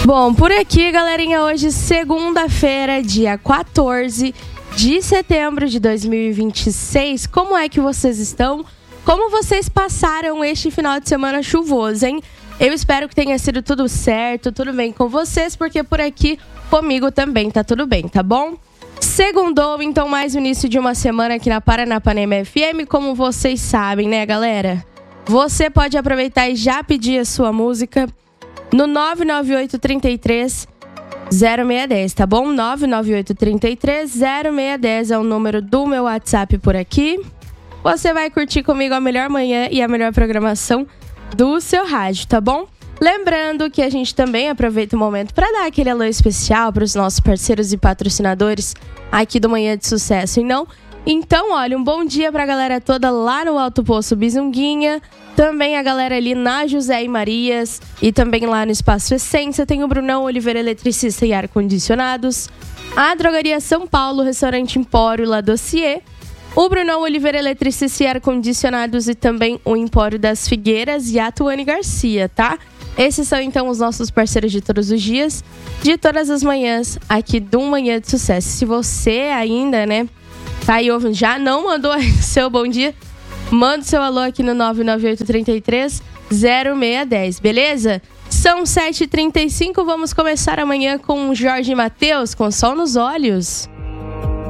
Bom, por aqui, galerinha, hoje segunda-feira, dia 14 de setembro de 2026. Como é que vocês estão? Como vocês passaram este final de semana chuvoso, hein? Eu espero que tenha sido tudo certo, tudo bem com vocês, porque por aqui comigo também tá tudo bem, tá bom? Segundou, então, mais o início de uma semana aqui na Paranapanema FM, como vocês sabem, né, galera? Você pode aproveitar e já pedir a sua música no 998-33-0610, tá bom? 998-33-0610 é o número do meu WhatsApp por aqui. Você vai curtir comigo a melhor manhã e a melhor programação do seu rádio, tá bom? Lembrando que a gente também aproveita o momento para dar aquele alô especial para os nossos parceiros e patrocinadores aqui do Manhã de Sucesso, e não? Então, olha, um bom dia para a galera toda lá no Alto Poço Bizunguinha, também a galera ali na José e Marias e também lá no Espaço Essência. Tem o Brunão Oliveira Eletricista e Ar-Condicionados, a Drogaria São Paulo, Restaurante Empório La Dossier, o Brunão Oliveira Eletricista e Ar-Condicionados e também o Empório das Figueiras e a Tuane Garcia, tá? Esses são então os nossos parceiros de todos os dias, de todas as manhãs aqui do Manhã de Sucesso. Se você ainda, né, tá aí ouvindo, já não mandou seu bom dia, manda o seu alô aqui no 998-33-0610, beleza? São 7h35, vamos começar amanhã com Jorge Mateus, com Sol nos Olhos.